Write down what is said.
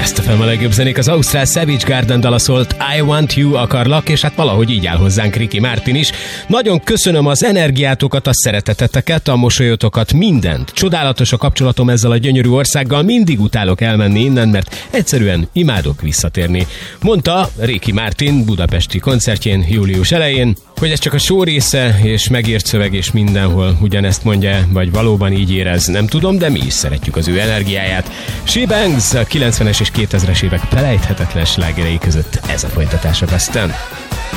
Best FM a legjobb zenék, az ausztrál Savage Garden dala szólt I Want You, akarlak, és hát valahogy így áll hozzánk Ricky Martin is. Nagyon köszönöm az energiátokat, a szereteteteket, a mosolyotokat, mindent. Csodálatos a kapcsolatom ezzel a gyönyörű országgal, mindig utálok elmenni innen, mert egyszerűen imádok visszatérni. Mondta Ricky Martin budapesti koncertjén július elején. Hogy ez csak a show része, és megírt szöveg, és mindenhol ugyanezt mondja, vagy valóban így érez, nem tudom, de mi is szeretjük az ő energiáját. She Bangs, a 90-es és 2000-es évek felejthetetlen slágerei között ez a folytatás a Besten.